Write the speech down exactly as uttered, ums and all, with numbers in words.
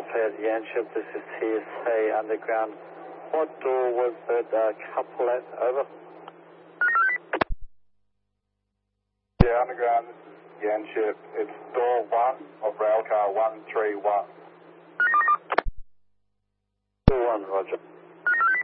Lafayette Yanship, this is T S A Underground. What door was that uh, couple at? Over. Yeah, Underground, this is Yanship. It's door one of railcar one three one. Door one, Roger.